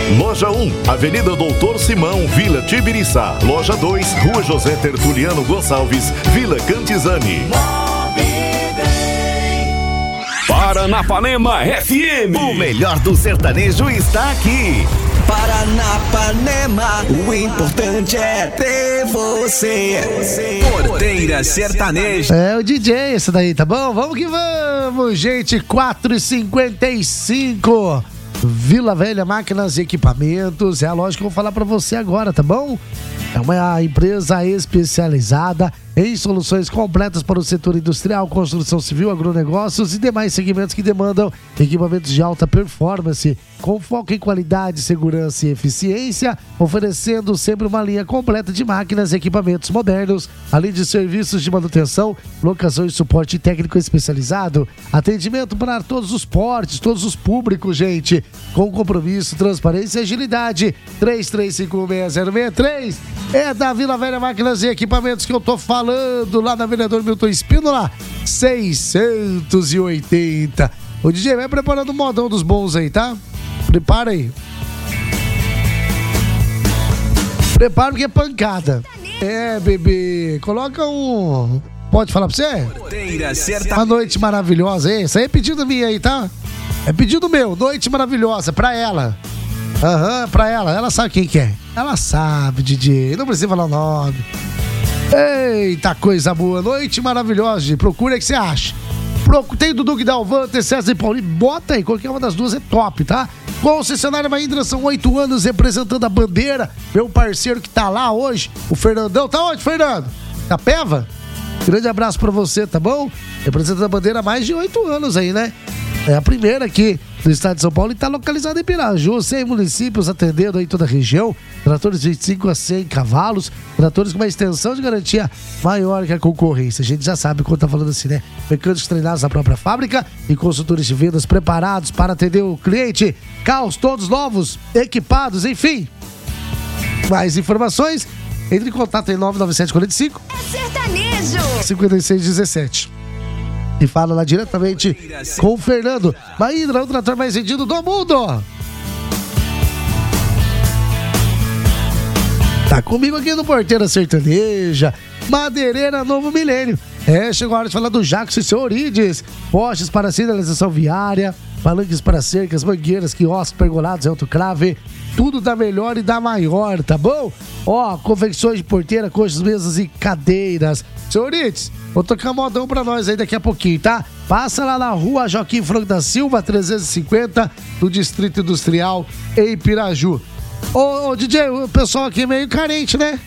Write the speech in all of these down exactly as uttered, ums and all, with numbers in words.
Loja um, Avenida Doutor Simão, Vila Tibiriçá. Loja dois, Rua José Tertuliano Gonçalves, Vila Cantizani. Paranapanema F M. O melhor do sertanejo está aqui. Paranapanema, o importante é ter você. Porteira Sertaneja. É o D J esse daí, tá bom? Vamos que vamos, gente. quatro e cinquenta e cinco. Vila Velha Máquinas e Equipamentos. É a loja que eu vou falar pra você agora, tá bom? É uma empresa especializada em soluções completas para o setor industrial, construção civil, agronegócios e demais segmentos que demandam equipamentos de alta performance, com foco em qualidade, segurança e eficiência, oferecendo sempre uma linha completa de máquinas e equipamentos modernos, além de serviços de manutenção, locação e suporte técnico especializado, atendimento para todos os portes, todos os públicos, gente, com compromisso, transparência e agilidade. Três três cinco seis zero seis três é da Vila Velha Máquinas e Equipamentos que eu tô falando, lá na Vereador Milton Espínola, seiscentos e oitenta. O D J vai preparando o modão dos bons aí, tá? Prepara aí. Prepara porque é pancada. É, bebê. Coloca um... Pode falar pra você? Uma noite maravilhosa. Esse aí é pedido minha aí, tá? É pedido meu. Noite maravilhosa pra ela. Aham, uhum, pra ela. Ela sabe quem que é. Ela sabe, D J. Não precisa falar o nome. Eita, coisa boa. Noite maravilhosa, gente. Procura aí que você acha. Tem Dudu Guidalvan, tem César e Paulinho. Bota aí, qualquer uma das duas é top, tá? Concessionária Mahindra, são oito anos representando a bandeira. Meu parceiro que tá lá hoje, o Fernandão. Tá onde, Fernando? Capeva? Grande abraço pra você, tá bom? Representando a bandeira há mais de oito anos aí, né? É a primeira aqui do estado de São Paulo e está localizada em Piraju, cem municípios atendendo aí toda a região. Tratores de vinte e cinco a cem cavalos, tratores com uma extensão de garantia maior que a concorrência. A gente já sabe quando tá falando assim, né? Mecânicos treinados na própria fábrica e consultores de vendas preparados para atender o cliente. Carros todos novos, equipados, enfim. Mais informações, entre em contato em nove nove sete quatro cinco é sertanejo cinquenta e seis dezessete. E fala lá diretamente com o Fernando. Mahindra, o trator mais vendido do mundo. Tá comigo aqui no Porteira Sertaneja. Madeireira Novo Milênio. É, chegou a hora de falar do Jackson e seu Orides. Postes para sinalização viária, palanques para cercas, mangueiras, quiosques, pergolados, autoclave. Tudo da melhor e da maior, tá bom? Ó, confecções de porteira, coxas, mesas e cadeiras. Seu Orides, vou tocar modão pra nós aí daqui a pouquinho, tá? Passa lá na rua Joaquim Franco da Silva, trezentos e cinquenta, no Distrito Industrial, em Piraju. Ô, ô, D J, o pessoal aqui é meio carente, né?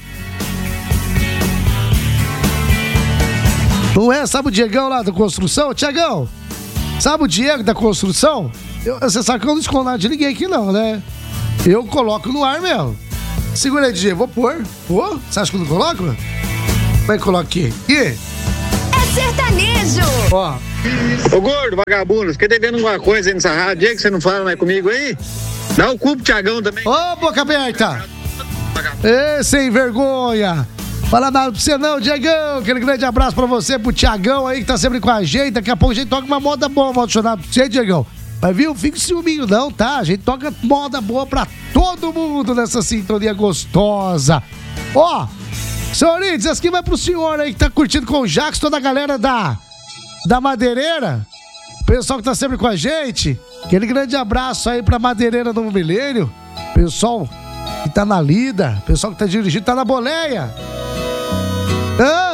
Não é? Sabe o Diegão lá da construção? Tiagão, sabe o Diego da construção? Eu, você sabe que eu não escondo nada de ninguém aqui não, né? Eu coloco no ar mesmo. Segura aí, D J, vou pôr. Pô, você acha que eu não coloco? Como é que coloca aqui? Aqui? É sertanejo! Ó. Ô gordo, vagabundo, fiquei devendo alguma coisa aí nessa rádio aí que você não fala mais comigo aí? Dá o cu pro Thiagão também. Ô, boca aberta! Ê, sem vergonha! Fala nada pra você não, Diegão. Aquele grande abraço pra você, pro Thiagão aí que tá sempre com a gente. Daqui a pouco a gente toca uma moda boa, volta chorar pra você, Diegão. Mas viu, fica ciúminho não, tá? A gente toca moda boa pra todo mundo nessa sintonia gostosa. Ó, senhor Orides, essa aqui vai pro senhor aí que tá curtindo com o Jackson, toda a galera da, da Madeireira. Pessoal que tá sempre com a gente. Aquele grande abraço aí pra Madeireira Novo Milênio. Pessoal que tá na lida, pessoal que tá dirigindo, tá na boleia. Hã?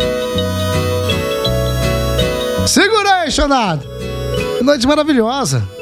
Segura aí, Xonado. Noite maravilhosa.